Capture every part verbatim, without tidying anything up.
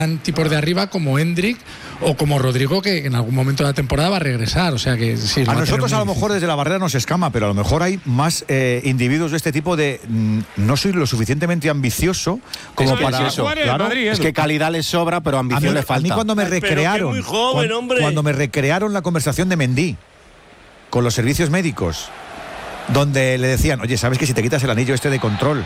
tipos de arriba como Hendrik o como Rodrigo, que en algún momento de la temporada va a regresar. O sea que sí, a nosotros a lo mejor desde la barrera nos escama, pero a lo mejor hay más eh, individuos de este tipo de mm, no soy lo suficientemente ambicioso como es para eso. Claro, Madrid, es que calidad les sobra, pero ambición a mí, le falta. A mí cuando me Ay, recrearon, muy joven, cuando, hombre. cuando me recrearon la conversación de Mendy con los servicios médicos, donde le decían, oye, sabes que si te quitas el anillo este de control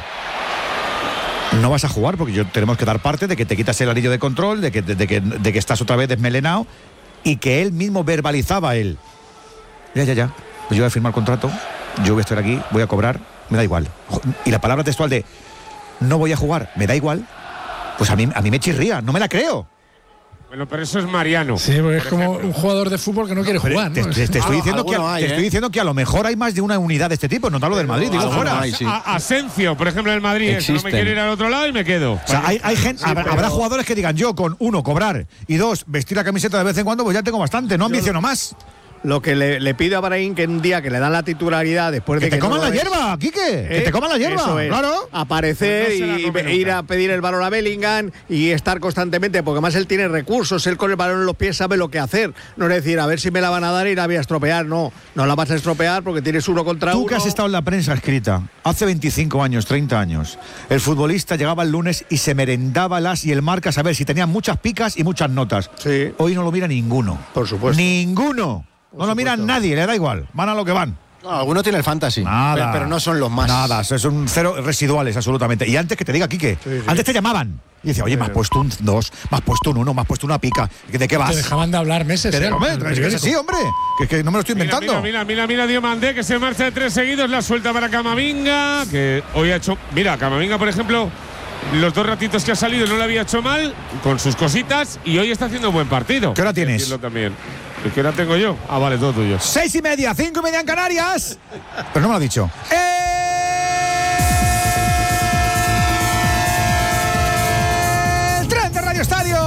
no vas a jugar, porque yo tenemos que dar parte de que te quitas el anillo de control, de que, de, de que, de que estás otra vez desmelenado, y que él mismo verbalizaba él. Ya, ya, ya. Pues yo voy a firmar contrato, yo voy a estar aquí, voy a cobrar, me da igual. Y la palabra textual de no voy a jugar, me da igual, pues a mí, a mí me chirría, no me la creo. Bueno, pero eso es Mariano. Sí, porque es como un jugador de fútbol que no quiere jugar, Te, ¿no? te- te estoy, Ah, diciendo que, a- hay, te ¿eh? estoy diciendo que a lo mejor hay más de una unidad de este tipo, no te hablo del Madrid, digo alguno fuera. hay, sí. A- Asencio, por ejemplo, en el Madrid, es, no me Existen. quiero ir al otro lado y me quedo. O sea, hay, hay gente, habrá, pero- habrá jugadores que digan, yo con uno, cobrar, y dos, vestir la camiseta de vez en cuando, pues ya tengo bastante, no ambiciono más. Lo que le, le pido a Brahim que un día que le dan la titularidad después Que de te que coman no la lo es, hierba, Quique, que ¿eh? te coman la hierba, Eso es. claro. Aparecer Pues no se la y come ve- ir nunca. a pedir el balón a Bellingham y estar constantemente, porque además él tiene recursos, él con el balón en los pies sabe lo que hacer. No es decir, a ver si me la van a dar y la voy a estropear. No, no la vas a estropear porque tienes uno contra Tú uno. que has estado en la prensa escrita hace veinticinco años, treinta años, el futbolista llegaba el lunes y se merendaba las y el marca a saber si tenía muchas picas y muchas notas. Sí. Hoy no lo mira ninguno. Por supuesto. Ninguno. No lo mira nadie, le da igual. Van a lo que van. No, algunos tienen el fantasy, Nada. pero, pero no son los más. Nada, son cero residuales, absolutamente. Y antes que te diga, Quique, Sí, sí. antes te llamaban. Y decía, oye, me has puesto un dos, me has puesto un uno, me has puesto una pica. ¿De qué vas? Te dejaban de hablar meses. Te ¿eh? dejo, hombre, En el es que es periódico. así, hombre. Que, es que no me lo estoy Mira, inventando. mira, mira, mira, mira Diomandé, que se marcha de tres seguidos, la suelta para Camavinga, que hoy ha hecho. Mira, Camavinga, por ejemplo, los dos ratitos que ha salido no lo había hecho mal, con sus cositas, y hoy está haciendo un buen partido. ¿Qué hora tienes? Decirlo también. ¿Qué hora tengo yo? Ah, vale, todo tuyo. Seis y media, cinco y media en Canarias. Pero no me lo ha dicho. El tren de Radio Estadio.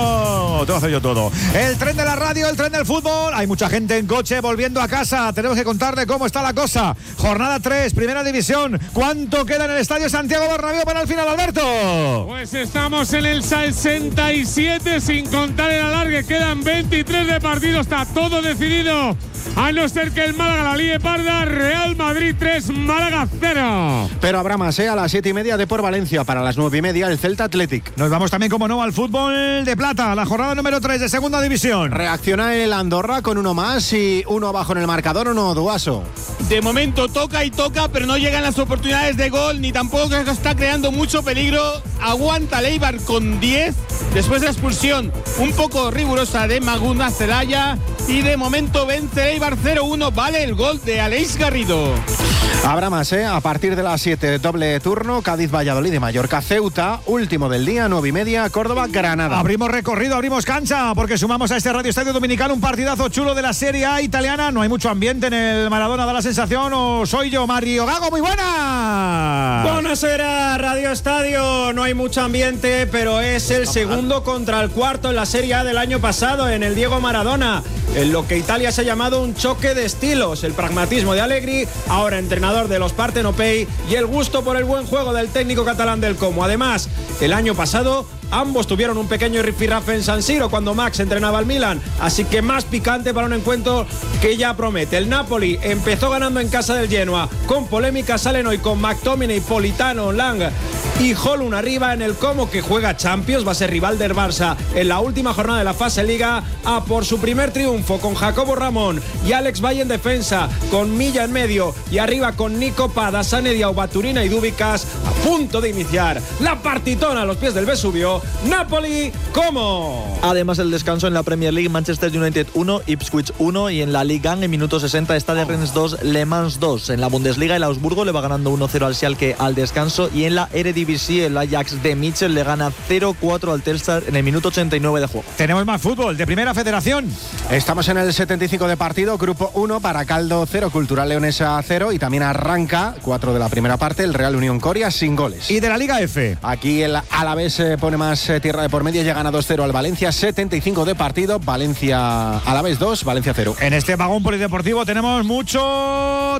Te voy a hacer yo todo. El tren de la radio, el tren del fútbol. Hay mucha gente en coche volviendo a casa. Tenemos que contarle cómo está la cosa. Jornada tres, primera división. ¿Cuánto queda en el Estadio Santiago Bernabéu para el final, Alberto? Pues estamos en el sesenta y siete, sin contar el alargue. Quedan veintitrés de partido, está todo decidido. A no ser que el Málaga la líe parda. Real Madrid tres, Málaga cero. Pero habrá más, ¿eh? A las siete y media de por Valencia, para las nueve y media el Celta Athletic. Nos vamos también, como no, al fútbol de plata. La jornada número tres de segunda división. Reacciona el Andorra con uno más y uno abajo en el marcador, ¿o no, Duaso? De momento toca y toca, pero no llegan las oportunidades de gol, ni tampoco está creando mucho peligro. Aguanta Leibar con diez, después de la expulsión un poco rigurosa de Maguna Celaya, y de momento vence Leibar cero uno, vale el gol de Aleix Garrido. Habrá más, ¿eh? A partir de las siete, doble turno, Cádiz, Valladolid y Mallorca, Ceuta, último del día, nueve y media, Córdoba, Granada. Abrimos recorrido, abrimos cancha, porque sumamos a este Radio Estadio Dominical un partidazo chulo de la Serie A italiana. No hay mucho ambiente en el Maradona, da la sensación, o soy yo, Mario Gago, muy buena. Buonasera, Radio Estadio. No hay mucho ambiente, pero es el segundo contra el cuarto en la Serie A del año pasado, en el Diego Maradona, en lo que Italia se ha llamado un choque de estilos. El pragmatismo de Allegri, ahora entrenador de los Partenopei, y el gusto por el buen juego del técnico catalán del Como. Además, el año pasado ambos tuvieron un pequeño rifirrafe en San Siro cuando Max entrenaba al Milan, así que más picante para un encuentro que ya promete. El Napoli empezó ganando en casa del Genoa, con polémica salen hoy con McTominay, Politano, Lang y Holund arriba en el Como, que juega Champions, va a ser rival del Barça en la última jornada de la fase Liga, a por su primer triunfo con Jacobo Ramón y Alex Valle en defensa, con Milla en medio y arriba con Nico Pada, Sanedia, Baturina y Dúbicas, a punto de iniciar la partitona a los pies del Vesubio. Napoli, ¿cómo? Además, el descanso en la Premier League, Manchester United uno, Ipswich uno, y en la Liga en minuto sesenta Stade Rennes dos, Le Mans dos. En la Bundesliga, el Augsburgo le va ganando uno cero al Schalke al descanso, y en la Eredivisie el Ajax de Mitchell le gana cero cuatro al Telstar en el minuto ochenta y nueve de juego. Tenemos más fútbol de Primera Federación. Estamos en el setenta y cinco de partido, grupo uno, Baracaldo cero, Cultural Leonesa cero, y también arranca cuatro de la primera parte el Real Unión Coria sin goles. Y de la Liga F. Aquí el Alavés se pone más eh, tierra de por medio, ya gana dos cero al Valencia, setenta y cinco de partido, Valencia Alavés dos, Valencia cero. En este vagón polideportivo tenemos mucho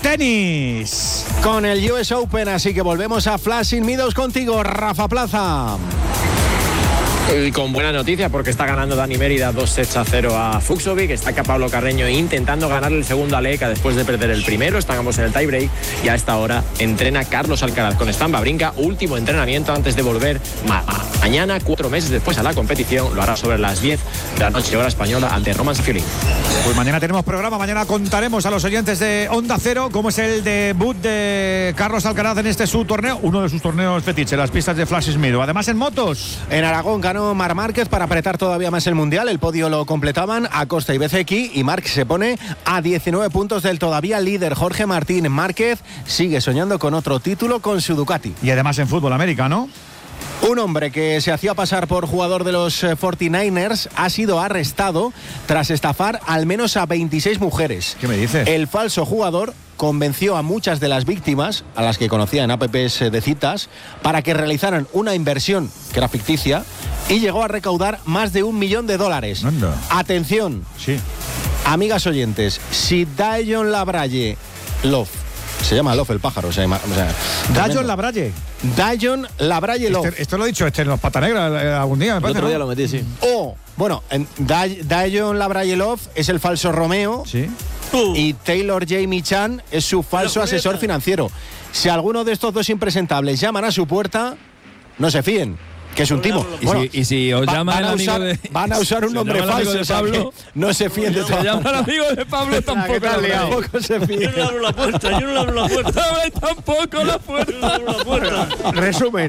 tenis. Con el U S Open, así que volvemos a Flushing Meadows contigo, Rafa Plaza. Y con buena noticia porque está ganando Dani Mérida dos sets a cero a Fuxovic, está acá Pablo Carreño intentando ganar el segundo a Leka después de perder el primero, estamos en el tiebreak y a esta hora entrena Carlos Alcaraz con Stan Wawrinka, último entrenamiento antes de volver ma mañana, cuatro meses después a la competición, lo hará sobre las diez de la noche hora española ante Roman Safiullin. Pues mañana tenemos programa, mañana contaremos a los oyentes de Onda Cero cómo es el debut de Carlos Alcaraz en este su torneo, uno de sus torneos fetiche, las pistas de Flash Smith. Además en motos. En Aragón ganó Marc Márquez para apretar todavía más el Mundial. El podio lo completaban Acosta y Bezzecchi y Marc se pone a diecinueve puntos del todavía líder Jorge Martín. Márquez sigue soñando con otro título con su Ducati. Y además en fútbol americano. Un hombre que se hacía pasar por jugador de los cuarenta y nueve ers ha sido arrestado tras estafar al menos a veintiséis mujeres. ¿Qué me dices? El falso jugador convenció a muchas de las víctimas, a las que conocía en apps de citas, para que realizaran una inversión que era ficticia y llegó a recaudar más de un millón de dólares. Anda. Atención, Sí. amigas oyentes, si Dayon Labralle Love, se llama Love el pájaro, se llama, o sea, Dayon Labralle. Dayon Labralle Love. Este, esto lo he dicho este en los Pata Negra eh, algún día, me El parece. otro día ¿no? lo metí, sí. O, bueno, en Day- Dayon Labrayelov es el falso Romeo Sí. y Taylor Jamie Chan es su falso asesor financiero. Si alguno de estos dos impresentables llaman a su puerta, no se fíen, que es un timo. Y, Bueno, si, y si os va- llama van, el a amigo usar, de... van a usar un si nombre llama el amigo falso, de o sea Pablo, que no se fíen de si llama el amigo de Pablo, tampoco te has lo liado. creo. Tampoco se fíen. Yo no le abro la puerta, yo no le abro la puerta. Abre tampoco la puerta. Yo no le abro la puerta. Resumen.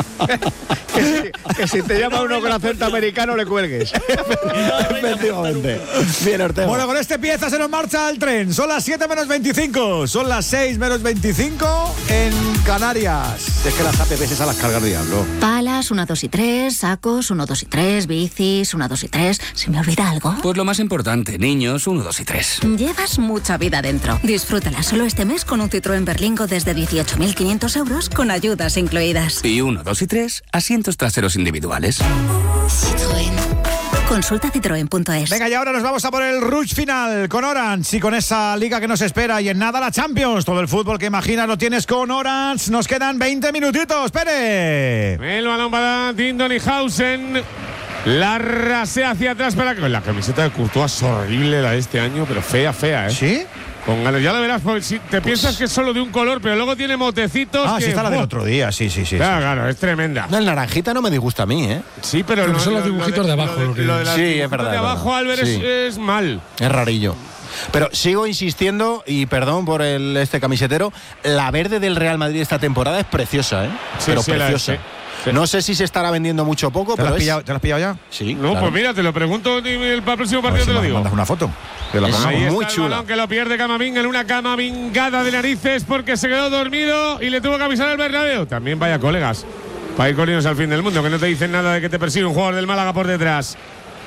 que, si, que si te llama uno con acento americano le cuelgues. Efectivamente. Bien, Ortega. Bueno, con este pieza se nos marcha el tren. Son las siete menos veinticinco. Son las seis menos veinticinco en Canarias. Es que las apps esas las carga el diablo. Palas, uno, dos y tres, sacos, uno, dos y tres, bicis, uno, dos y tres. ¿Se me olvida algo? Pues lo más importante, niños, uno, dos y tres. Llevas mucha vida dentro. Disfrútala solo este mes con un Citroën Berlingo desde dieciocho mil quinientos euros con ayudas incluidas. Y uno, dos y tres, asientos traseros individuales. Citroën. Consulta citroen punto es. Venga, y ahora nos vamos a por el rush final con Orange y con esa liga que nos espera. Y en nada la Champions. Todo el fútbol que imaginas lo tienes con Orange. Nos quedan veinte minutitos. ¡Pere! El balón para Dindonihausen. La rasea hacia atrás para que la camiseta de Courtois es horrible la de este año, pero fea, fea, ¿eh? ¿Sí? Con ganas, ya lo verás, porque si te piensas que es solo de un color, pero luego tiene motecitos. Ah, que, sí, está la del ¡buah! otro día. Sí, sí, sí. Claro, sí. claro, es tremenda. No, el naranjita no me disgusta a mí, ¿eh? Sí, pero Pero lo- son los lo- lo dibujitos de abajo, Lo lo que- de, lo de las Sí, es dibujitos verdad, de es abajo, verdad. Álvarez, Sí. es mal. Es rarillo. Pero sigo insistiendo, y perdón por el, este camisetero, la verde del Real Madrid esta temporada es preciosa, ¿eh? Sí, pero sí, la es, preciosa. sí, sí. No sé si se estará vendiendo mucho o poco, ¿Te lo pero has es... pillado, ¿te lo has pillado ya? Sí, No, claro. pues mira, te lo pregunto y el para el próximo A ver partido si te lo me digo. mandas una foto. Te la Es ponemos. Ahí está muy el chula. balón que lo pierde Camavinga en una camavingada de narices porque se quedó dormido y le tuvo que avisar al Bernabéu. También vaya colegas para ir corriendo al fin del mundo, que no te dicen nada de que te persigue un jugador del Málaga por detrás.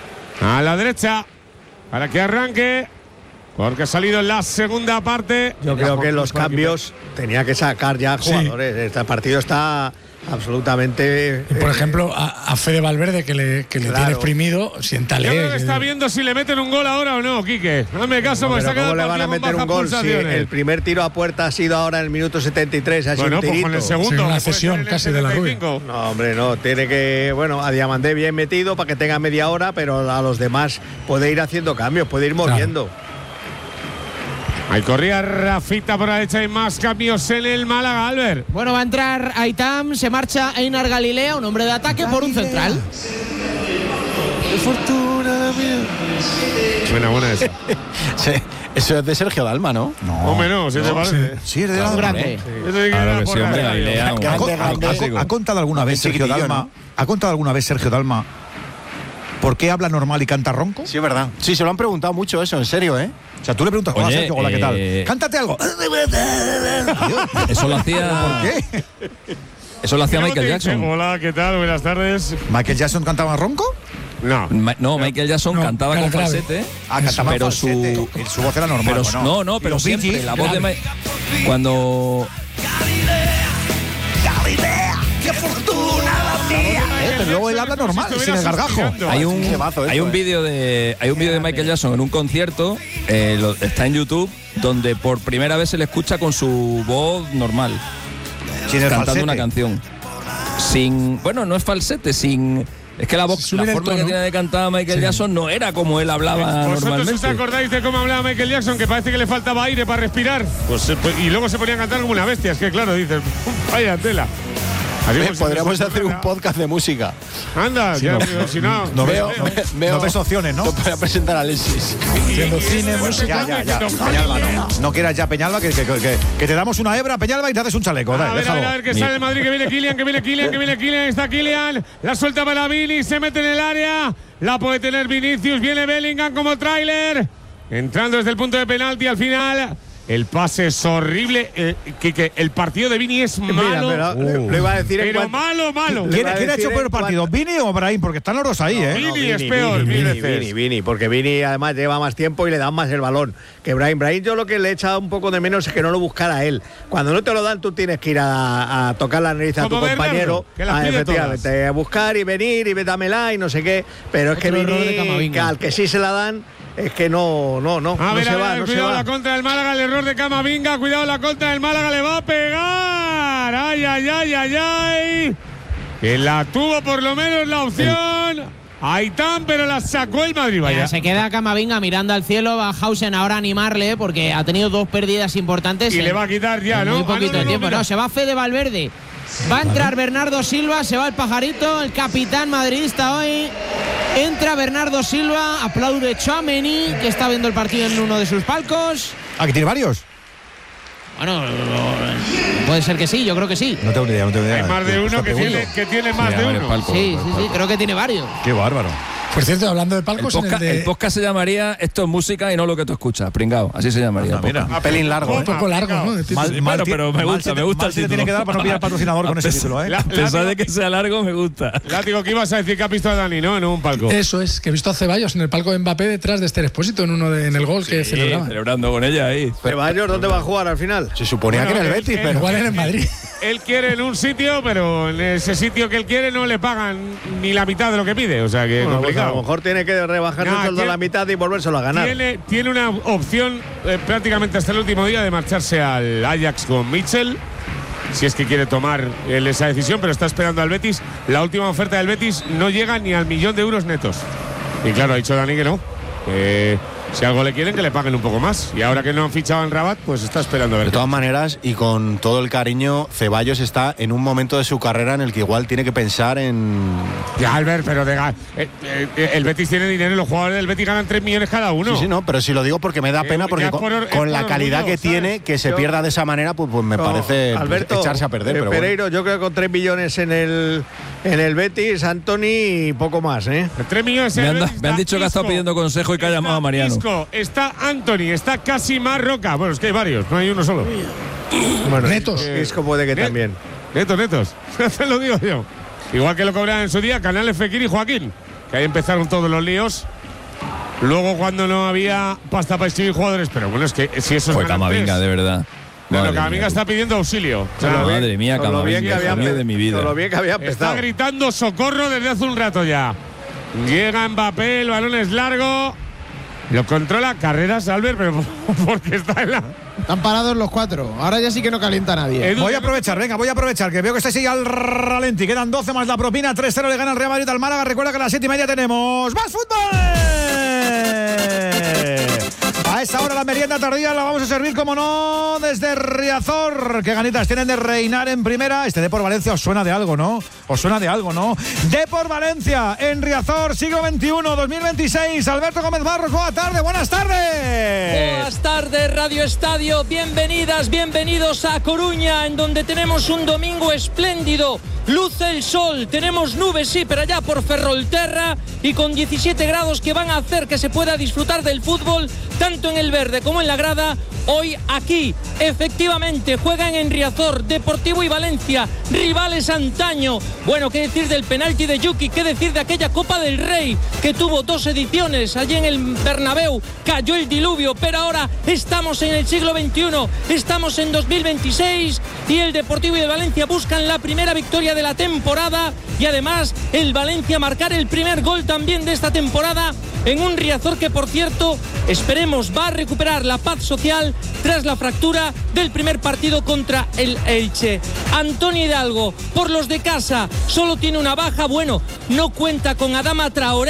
A la derecha para que arranque, porque ha salido en la segunda parte. Yo creo que los cambios tenía que sacar ya jugadores. Este partido está absolutamente. Y por eh, ejemplo, a, a Fede Valverde, que le, que le Claro. tiene exprimido, siéntale. Yo creo que está que- viendo si le meten un gol ahora o no, Quique. Hazme caso, porque se ha pero quedado ¿cómo le el van a partido meter con un bajas gol si pulsaciones. el primer tiro a puerta ha sido ahora en el minuto setenta y tres? Ha sido Bueno, un pues tirito. con el segundo. Sí, una que puede cesión ser en el casi de la setenta y Rubia. cinco. No, hombre, no. Tiene que. Bueno, a Diamandé bien metido para que tenga media hora, pero a los demás puede ir haciendo cambios, puede ir moviendo. Ahí corría Rafita por la derecha y más cambios en el Málaga, Albert. Bueno, va a entrar Aitam, se marcha Einar Galilea, un hombre de ataque por un central. Buena, buena esa. Sí, eso es de Sergio Dalma, ¿no? No. Hombre, no, si te parece. Sí, es de la Grande. Eso sí que Claro era que por sí, la hombre, radio. Galilea, un ¿Ha, Grande, ha- grande. ha- ha contado alguna vez Sergio Chiquitillo, Dalma? ¿no? ¿Ha contado alguna vez Sergio Dalma por qué habla normal y canta ronco? Sí, es verdad. Sí, se lo han preguntado mucho eso, en serio, ¿eh? O sea, tú le preguntas, hola Oye, Sergio, hola, ¿qué tal? eh, Cántate algo. Eso lo hacía. ¿Por qué? Eso lo hacía ¿Cómo te Michael dice? Jackson. Hola, ¿qué tal? Buenas tardes. ¿Michael Jackson cantaba ronco? No. Ma- No, Michael Jackson No, cantaba cara con grave. falsete. Ah, cantaba pero falsete. su Y su voz era normal. pero bueno. no, no, Y pero los Bee siempre Gees, la voz de grave. Ma- cuando Eh, pero luego él habla normal, sin el gargajo. hay un Qué mazo hay esto, un eh. vídeo de hay un vídeo de Michael Jackson en un concierto, eh, lo- está en YouTube, donde por primera vez se le escucha con su voz normal Sin el cantando falsete. una canción. Sin, bueno, no es falsete, sin Es que la, voz, la forma que tiene de cantar Michael sí. Jackson no era como él hablaba ¿Vosotros normalmente. os acordáis de cómo hablaba Michael Jackson? Que parece que le faltaba aire para respirar. Pues, pues, y luego se ponía a cantar como una bestia. Es que claro, dices, vaya tela. Bien, podríamos hacer un podcast de música. Anda, sí, ya, no, si no. No, veo, no, veo, no ves opciones, ¿no? Para presentar a Alexis. Haciendo cine, música. Ya, ya, ya. Peñalba, no. No quieras ya, Peñalba, que, que, que, que te damos una hebra, Peñalba, y te haces un chaleco. Dale, a ver, déjalo. a ver, a ver, que sale el Madrid, que viene Kylian, que viene Kylian, que viene Kylian. Está Kylian. La suelta para Vini, se mete en el área. La puede tener Vinicius. Viene Bellingham como tráiler. Entrando desde el punto de penalti al final. El pase es horrible. Eh, que, que el partido de Vini es malo. Mira, pero, uh. le iba a decir pero cuanto, malo, malo. ¿Quién, ¿quién ha hecho peor partido? ¿Vini o Brahim? Porque están los dos ahí, ¿eh? Vini no, Vini es peor. Vini, Vini, Vini, Vini, Vini, porque Vini además lleva más tiempo y le dan más el balón que Brahim. Brahim yo lo que le he echado un poco de menos es que no lo buscara él. Cuando no te lo dan tú tienes que ir a, a tocar la nariz a tu compañero, a, efectivamente, a buscar y venir y dámela y no sé qué. Pero es que Vini, que al que sí se la dan, es que no, no, no. A no ver, se a ver, va, no cuidado se va. la contra del Málaga, el error de Camavinga, cuidado la contra del Málaga, le va a pegar. Ay, ay, ay, ay, ay. Que la tuvo por lo menos la opción. Aitán, pero la sacó el Madrid, vaya. Ya, se queda Camavinga mirando al cielo, va Hausen ahora a animarle porque ha tenido dos pérdidas importantes. Y en, le va a quitar ya, ¿no? Muy poquito ah, no, no, tiempo, no, no, se va Fede Valverde. Va a entrar Bernardo Silva, se va el pajarito, el capitán madridista hoy. Entra Bernardo Silva, aplaude Tchouaméni, que está viendo el partido en uno de sus palcos. ¿Ah, que tiene varios? Bueno, puede ser que sí, yo creo que sí. No tengo ni idea, no tengo ni idea. Hay más de uno que tiene, que tiene más de uno. Palcos, sí, sí, sí, creo que tiene varios. Qué bárbaro. Por cierto, hablando de palcos, el podcast, en el, de... el podcast se llamaría Esto es música y no lo que tú escuchas, pringao. Así se llamaría. Ah, mira, un pelín largo. Un poco largo, ¿no? Mal, mal, bueno, pero me gusta, me gusta. Mal se le tiene que dar para no pillar patrocinador con ese título, ¿eh? A pesar de que sea largo, me gusta. Látigo, que ibas a decir que ha visto a Dani, ¿no? En un palco. Eso es, que he visto a Ceballos en el palco de Mbappé detrás de Esther Expósito en uno de, en el gol sí, que celebraba. Celebrando con ella ahí. Ceballos, ¿dónde va a jugar al final? Se suponía bueno, que era el Betis, pero igual era en Madrid. Él quiere en un sitio, pero en ese sitio que él quiere no le pagan ni la mitad de lo que pide. O sea que bueno, complicado. Pues a lo mejor tiene que rebajar nah, el sueldo a la mitad y volvérselo a ganar. Tiene, tiene una opción eh, prácticamente hasta el último día de marcharse al Ajax con Mitchell, si es que quiere tomar él esa decisión, pero está esperando al Betis. La última oferta del Betis no llega ni al millón de euros netos. Y claro, ha dicho Dani que no. Eh, si algo le quieren, que le paguen un poco más. Y ahora que no han fichado en Rabat, pues está esperando a ver. De todas maneras, y con todo el cariño, Ceballos está en un momento de su carrera en el que igual tiene que pensar en. Ya, Albert, pero de, eh, eh, el Betis tiene dinero y los jugadores del Betis ganan tres millones cada uno. Sí, sí, no, pero si lo digo porque me da pena, porque eh, con, por, con la calidad orgullo, que ¿sabes? Tiene, que se yo, pierda de esa manera, pues, pues me no, parece Alberto, pues, echarse a perder. Eh, pero Pereiro, bueno. yo creo que con tres millones en el, en el Betis, Anthony, y poco más, ¿eh? tres millones en me, el anda, Betis me han dicho que ha estado pidiendo consejo y que ha llamado a Mariano. Isco, está Anthony, está Casimar Roca. Bueno, es que hay varios, no hay uno solo. Bueno, netos. Eh, Isco puede que net, también. Netos, netos. Te lo digo yo. Igual que lo cobran en su día Canales, Fekir y Joaquín. Que ahí empezaron todos los líos. Luego cuando no había pasta para inscribir jugadores. Pero bueno, es que si eso es. Fue Camavinga, de verdad. Bueno, Camavinga está pidiendo auxilio. O sea, madre bien, mía, Camavinga, había, de mi vida. Lo bien que había está gritando socorro desde hace un rato ya. Llega Mbappé, el balón es largo. Lo controla Carreras, Albert, pero porque está en la. Están parados los cuatro. Ahora ya sí que no calienta nadie. Edu, voy a aprovechar, venga, voy a aprovechar, que veo que estáis ahí al ralenti. Quedan doce más la propina, tres cero le gana el Real Madrid al Málaga. Recuerda que a las siete y media tenemos más fútbol. A esa hora la merienda tardía la vamos a servir, como no, desde Riazor. ¿Qué ganitas tienen de reinar en primera? Este Depor Valencia os suena de algo, ¿no? Os suena de algo, ¿no? Depor Valencia en Riazor, siglo veintiuno, dos mil veintiséis. Alberto Gómez Barros, buenas tardes, buenas tardes. Buenas tardes, Radio Estadio. Bienvenidas, bienvenidos a Coruña, en donde tenemos un domingo espléndido. Luce el sol, tenemos nubes, sí, pero allá por Ferrolterra, y con diecisiete grados que van a hacer que se pueda disfrutar del fútbol, tanto en el verde como en la grada. Hoy aquí, efectivamente, juegan en Riazor, Deportivo y Valencia, rivales antaño. Bueno, qué decir del penalti de Yuki, qué decir de aquella Copa del Rey, que tuvo dos ediciones, allí en el Bernabéu, cayó el diluvio, pero ahora estamos en el siglo veintiuno, estamos en dos mil veintiséis, y el Deportivo y el Valencia buscan la primera victoria victoria de la temporada y además el Valencia marcar el primer gol también de esta temporada en un Riazor que, por cierto, esperemos va a recuperar la paz social tras la fractura del primer partido contra el Elche. Antonio Hidalgo, por los de casa, solo tiene una baja, bueno, no cuenta con Adama Traoré.